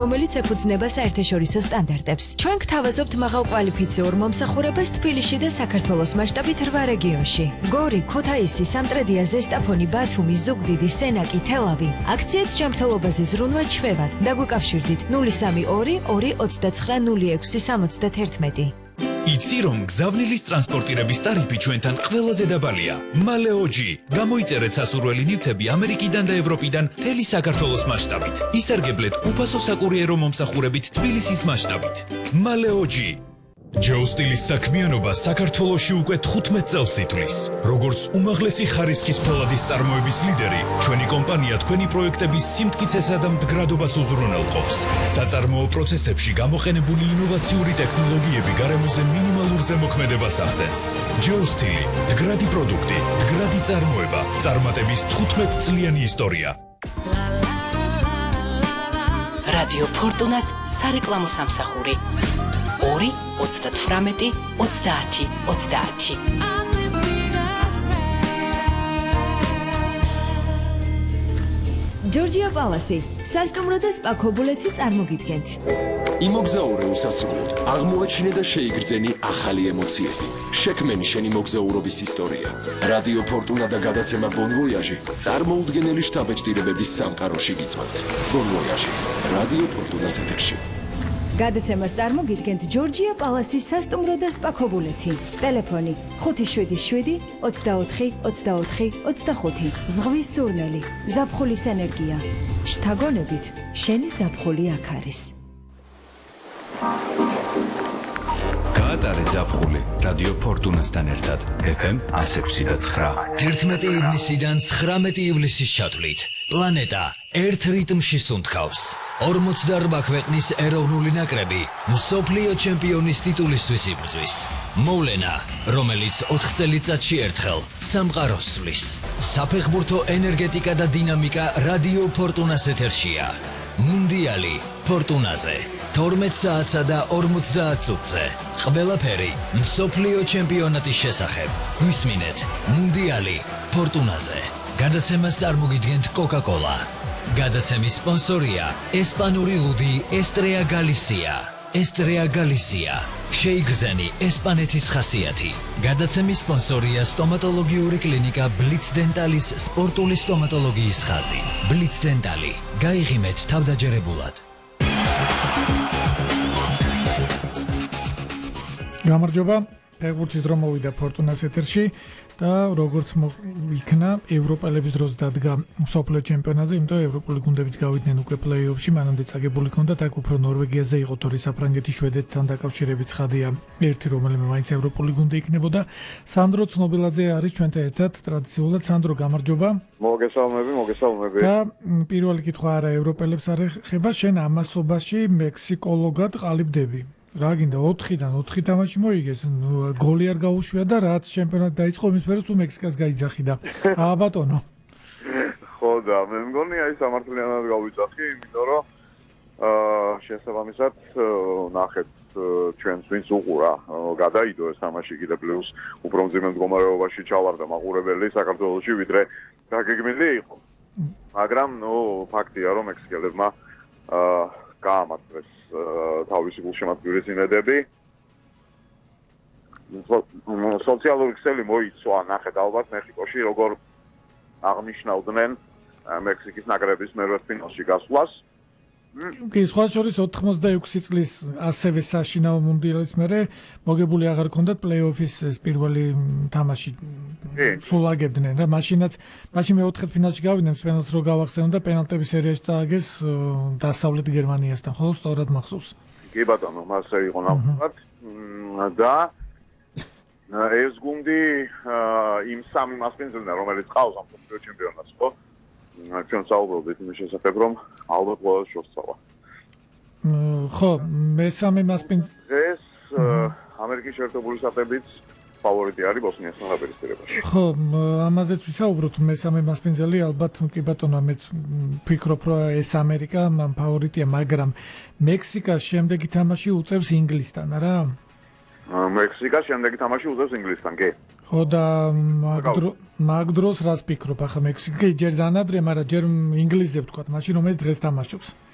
რომელიც ეფუძნება საერთაშორისო სტანდარტებს. ჩვენ გთავაზობთ მაღალკვალიფიციურ მომსახურებას თბილისში და საქართველოს მასშტაბით 8 რეგიონში. გორი, ქუთაისი, სამტრედია, ზესტაფონი, ბათუმი, ზუგდიდი, სენაკი, თელავი. აქციით ჯანმრთელობაზე ზრუნვა ჩვევად. დაგვიკავშირდით 032 229 0671. იცი რომ გზავნილის ტრანსპორტირების ტარიფი ჩვენთან ყველაზე დაბალია. მალეოჯი. გამოიწერეთ სასურველი ნივთები ამერიკიდან და ევროპიდან მთელი საქართველოს მასშტაბით. ისარგებლეთ უფასო საკურიერო მომსახურებით თბილისის მასშტაბით. მალეოჯი. ჯოუსტილის საქმიანობა საქართველოში უკვე 15 წელს ითვლის. როგორც უმაღლესი ხარისხის ფოლადის წარმოების ლიდერი, ჩვენი კომპანია თქვენი პროექტების სიმტკიცესა და მდგრადობას უზრუნველყოფს. საწარმოო პროცესებში გამოყენებული ინოვაციური ტექნოლოგიები გარემოზე მინიმალურ ზემოქმედებას ახდენს. ჯოუსტილი, მდგრადი პროდუქტი, მდგრადი წარმოება, წარმატების 15 წლიანი ისტორია. რადიო ფორტუნას სარეკლამო სამსახური 2 38 30 30. ჯორჯია პალასი, სასტუმრო და სპა ქობულეთი წარმოგიდგენთ. იმოგზაურე უსასრულოდ, აღმოაჩინე და შეიგრძენი ახალი ემოციები. შექმენი შენი მოგზაურობის ისტორია. რადიო ფორტუნა და გადაცემა Bon Voyage წარმოუდგენელი შთაბეჭდილებების სამყაროში გიწევთ. Bon Voyage, რადიო ფორტუნას ეთერში. გადაცემას წარმოგიდგენთ ჯორჯია პალასის სასტუმრო და სპა ქობულეთი. ტელეფონი 577 24 24 25. ზღვის სურნელი, ზაფხულის ენერგია. შთაგონებით, შენი ზაფხული აქ არის. გაატარე ზაფხული რადიო ფორტუნასთან ერთად. FM 106.9. 11 ივნისიდან 19 ივლისის ჩათვლით. პლანეტა ერთ რიტმში სუნთქავს. 48 ქვეყნის ეროვნული ნაკრები მსოფლიო ჩემპიონის ტიტულისთვის იბრძვის. მოვლენა, რომელიც 4 წელიწადში ერთხელ სამყაროს სვლის. საფეხბურთო ენერგეტიკა და დინამიკა რადიო ფორტუნას ეთერშია. მუნდიალი ფორტუნაზე 12 საათსა და 50 წუთზე. ყველაფერი მსოფლიო ჩემპიონატის შესახებ. გვისმინეთ მუნდიალი ფორტუნაზე. გადაცემას წარმოგიდგენთ Coca-Cola. გადაცემის სპონსორია ესპანური ლუდი ესტრეა გალისია. ესტრეა გალისია. შეიგრძენი ესპანეთის ხასიათი. გადაცემის სპონსორია სტომატოლოგიური კლინიკა Blitz Dentalis სპორტული სტომატოლოგიის ხაზი. Blitz Dentali. გაიღიმეთ თავდაჯერებულად. გამარჯობა, ფეხბურთის დრო მოვიდა ფორტუნას ეთერში და როგორც იქნა ევროპელების დროს დადგა მსოფლიო ჩემპიონატზე, იმიტომ ევროპული გუნდებიც გავიდნენ უკვე პლეი-ოფში, მანამდე წაგებული ჰქონდათ, აქ უფრო ნორვეგიაზე იყო თორე საფრანგეთი შვედეთთან დაკავშირებით ცხადია ერთი რომელიმე მაინც ევროპული გუნდი იქნებოდა. სანდრო ცნობილაძე არის ჩვენთან ერთად ტრადიციულად. სანდრო, გამარჯობა. მოგესალმები. და პირველი კითხვა არა ევროპელებს არ ეხება, შენ ამასობაში მექსიკოლოგად ყალიბდები. რა გინდა 4-დან 4 თამაში მოიგეს, გოლი არ გაუშვია და რაც ჩემპიონატი დაიწყო იმის მერე თუ მექსიკას გაიძახი და ბატონო. ხო და მე მგონი აი სამართლიანად გავიძახი, იმიტომ რომ შესაბამისად ნახეთ ჩვენს ვინც უყურა, გადაიდო ეს თამაში კიდე პლუს უფრო მძიმე მდგომარეობაში ჩავარდა მაყურებელი საქართველოში ვიდრე გაგეგმილი იყო. მაგრამ ფაქტია რომ მექსიკელებმა გაამართლეს თავისი გულშემატკივრის იმედები. სოციალური ქსელი მოიცვა, ნახეთ ალბათ მეხიკოში როგორ აღნიშნავდნენ მექსიკის ნაკრების მერვედფინალში გასვლას. კი, სხვა შორის 86 წლის ასევე საშინაო მუნდიალის მერე მოგებული აღარ ქონდათ პლეი-ოფის პირველი თამაში სულ აგებდნენ და მაშინ მეოთხე ფინალში გავიდნენ, პენალტს რო გავახსენო და პენალტების სერიაში წააგეს დასავლეთ გერმანიასთან, ხოლო სწორად მახსოვს. კი ბატონო, მასე იყო ნამდვილად და ეს გუნდი იმ სამი მასპინძელიდან, რომელიც ყავს ამ მსოფლიო ჩემპიონატს, ხო? ჩვენ საუბრობთ იმის შესახებ, რომ ალბათ ყველა შორსავა. ხო, მესამე მასპინძელი ეს ამერიკის შეერთებული შტატებიც ფავორიტი არის ბოსნიასთან დაპირისპირებაში. ხო, ამაზეც ვისაუბროთ, მესამე მასპინძელი ალბათ კი ბატონო, მეც ვფიქრობ, რომ ეს ამერიკა ფავორიტია, მაგრამ მექსიკას შემდეგი თამაში უწევს ინგლისთან, არა? მექსიკას შემდეგი თამაში უწევს ინგლისთან, კი. ხო და მაგ დროს რას ფიქრობ, ახლა მექსიკა ჯერ ზანადრე, მაგრამ ჯერ ინგლისზე ვთქვათ, მაშინ რომელიც დღეს თამაშობს.